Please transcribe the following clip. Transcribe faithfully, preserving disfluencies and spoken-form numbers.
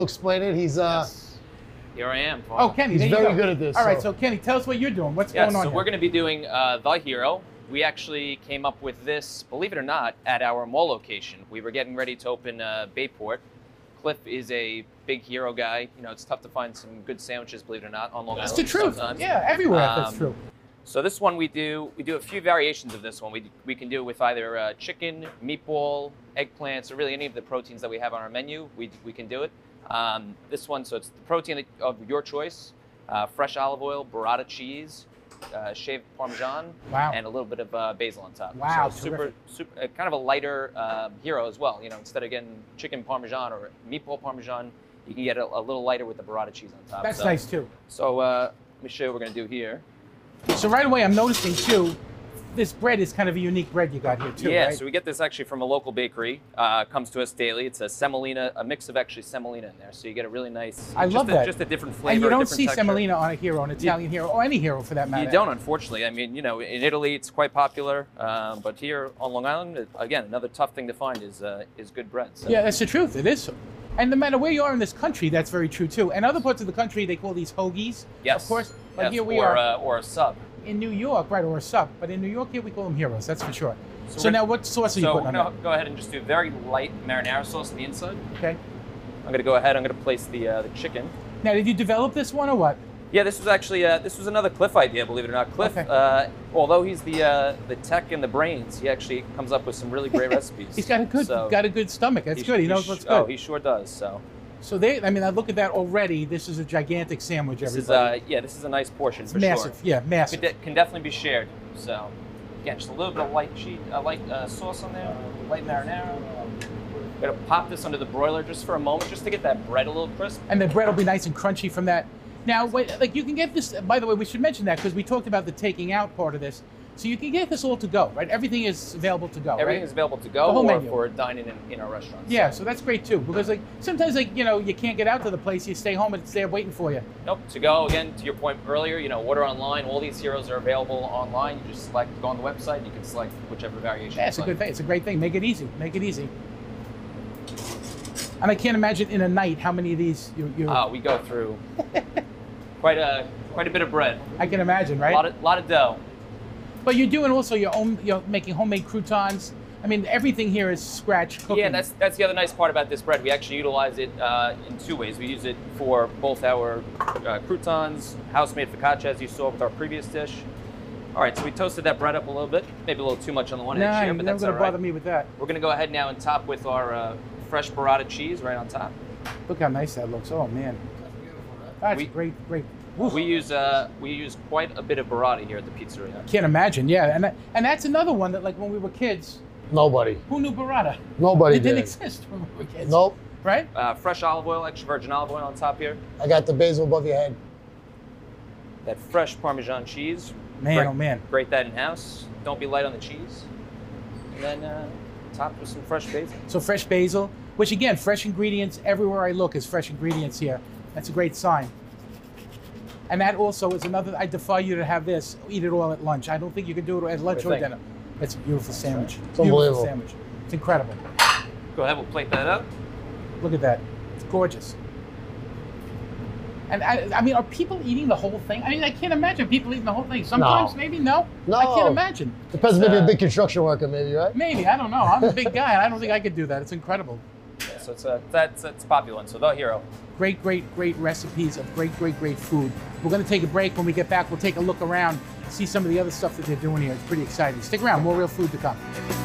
explain it. He's uh. Yes. Here I am. Oh, Kenny, He's there you very go. good at this. All right, so. so Kenny, tell us what you're doing. What's Yes, going on so here? we're going to be doing uh, The Hero. We actually came up with this, believe it or not, at our mall location. We were getting ready to open uh, Bayport. Cliff is a big Hero guy. You know, it's tough to find some good sandwiches, believe it or not, on Long Island. That's the truth. Sometimes. Yeah, everywhere Um, that's true. So this one we do, we do a few variations of this one. We, we can do it with either uh, chicken, meatball, eggplants, or really any of the proteins that we have on our menu, we, we can do it. Um, this one, so it's the protein of your choice, uh, fresh olive oil, burrata cheese, uh, shaved Parmesan, Wow. and a little bit of uh, basil on top. Wow, so super, terrific. super, uh, kind of a lighter um, Hero as well. You know, instead of getting chicken Parmesan or meatball Parmesan, you can get a, a little lighter with the burrata cheese on top. That's so, nice too. So uh, let me show you what we're gonna do here. So right away, I'm noticing too, this bread is kind of a unique bread you got here too, Yeah, right? so we get this actually from a local bakery. Uh, comes to us daily. It's a semolina, a mix of actually semolina in there. So you get a really nice. I just love a, that. Just a different flavor. And you a don't different see texture. semolina on a Hero, an Italian Hero, or any Hero for that matter. You don't, unfortunately. I mean, you know, in Italy it's quite popular, um, but here on Long Island, again, another tough thing to find is uh, is good bread. So. Yeah, that's the truth. It is. And no matter where you are in this country, that's very true too. And other parts of the country, they call these hoagies. Yes. Of course. But Yes, here we or, are Uh, or a sub. in New York, right, or a sub. But in New York, here we call them Heroes. That's for sure. So, So we're- now, what sauce are you So putting we're on gonna that? go ahead and just do very light marinara sauce on the inside. Okay. I'm gonna go ahead. I'm gonna place the uh, the chicken. Now, did you develop this one or what? Yeah, this was actually uh, this was another Cliff idea, believe it or not. Cliff, Okay. uh, although he's the uh, the tech and the brains, he actually comes up with some really great recipes. He's got a good, So got a good stomach. That's he- good. He knows sh- what's Oh, good. he sure does. So So they, I mean, I look at that already. This is a gigantic sandwich. this is everybody. uh, yeah, this is a nice portion It's for massive. sure. Yeah, Can, massive. de- can definitely be shared. So again, just a little bit of light cheese, uh, light uh, sauce on there, light marinara. Gonna pop this under the broiler just for a moment, just to get that bread a little crisp. And the bread will be nice and crunchy from that. Now, wait, like you can get this. By the way, we should mention that because we talked about the taking out part of this. So you can get this all to go, right? Everything is available to go. Everything right? is available to The go whole or menu. for dining in, in our restaurants. Yeah, so that's great too. Because like sometimes like you know you can't get out to the place, you stay home and it's there waiting for you. Nope. To go again to your point earlier, you know, order online. All these heroes are available online. You just select, go on the website. You can select whichever variation. Yeah, it's a you good thing. It's a great thing. Make it easy. Make it easy. And I can't imagine in a night how many of these you. you like. Uh, we go through quite a quite a bit of bread. I can imagine, right? A lot of lot of dough. But you're doing also your own. You're making homemade croutons. I mean, everything here is scratch cooking. Yeah, that's that's the other nice part about this bread. We actually utilize it uh, in two ways. We use it for both our uh, croutons, house-made focaccia, as you saw with our previous dish. All right, so we toasted that bread up a little bit, maybe a little too much on the one Nah, edge here, you're but never that's gonna all right. bother me with that. We're gonna go ahead now and top with our uh, fresh burrata cheese right on top. Look how nice that looks. Oh man, that's We- great, great. Oof. We use uh, we use quite a bit of burrata here at the pizzeria. Can't imagine. Yeah, and that, and that's another one that like when we were kids, Nobody. who knew burrata? Nobody It didn't did. exist when we were kids. Nope. Right? Uh, fresh olive oil, extra virgin olive oil on top here. I got the basil above your head. That fresh Parmesan cheese. Man, Grate- oh man. Grate that in house. Don't be light on the cheese. And then uh, topped with some fresh basil. So fresh basil, which again, fresh ingredients everywhere I look is fresh ingredients here. That's a great sign. And that also is another. I defy you to have this. Eat it all at lunch. I don't think you can do it at lunch What do or you think? dinner. It's a beautiful sandwich. It's beautiful unbelievable. sandwich. It's incredible. Go ahead, we'll plate that up. Look at that. It's gorgeous. And I, I mean, are people eating the whole thing? I mean, I can't imagine people eating the whole thing. Sometimes, No. maybe no. No. I can't imagine. Depends, maybe a Uh, big construction worker, maybe, right? Maybe I don't know. I'm a big guy, and I don't think I could do that. It's incredible. Yeah, so it's a that's it's a popular one. So the hero. Great, great, great recipes of great, great, great food. We're going to take a break. When we get back, we'll take a look around, see some of the other stuff that they're doing here. It's pretty exciting. Stick around. More real food to come.